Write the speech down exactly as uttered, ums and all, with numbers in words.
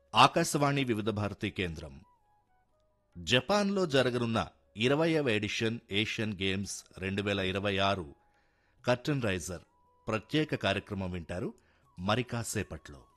ఆకాశవాణి వివిధ భారతి కేంద్రం. జపాన్లో జరగనున్న ఇరవయవ ఎడిషన్ ఏషియన్ గేమ్స్ రెండు వేల ఇరవై ఆరు కర్టన్ రైజర్ ప్రత్యేక కార్యక్రమం వింటారు మరి కాసేపట్లో.